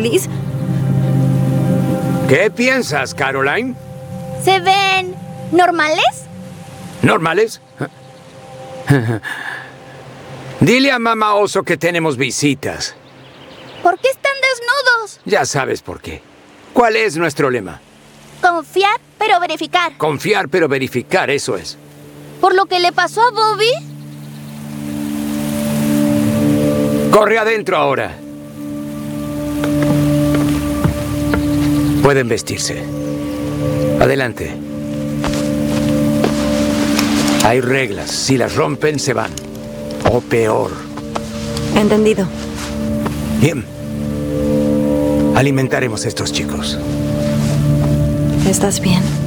feliz. ¿Qué piensas, Caroline? ¿Se ven normales? ¿Normales? Dile a Mamá Oso que tenemos visitas. ¿Por qué están desnudos? Ya sabes por qué. ¿Cuál es nuestro lema? Confiar, pero verificar. Confiar, pero verificar, eso es. ¿Por lo que le pasó a Bobby? Corre adentro ahora. Pueden vestirse. Adelante. Hay reglas. Si las rompen, se van. O peor. Entendido. Bien. Alimentaremos a estos chicos. ¿Estás bien?